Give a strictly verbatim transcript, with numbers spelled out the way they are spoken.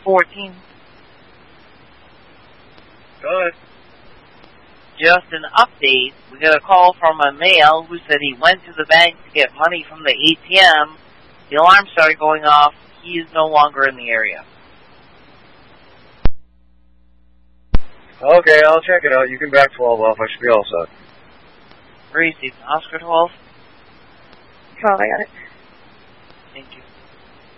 fourteen. Go ahead. Just an update. We got a call from a male who said he went to the bank to get money from the A T M. The alarm started going off. He is no longer in the area. Okay, I'll check it out. You can back twelve off. I should be all set. Received. Oscar twelve. twelve, I got it.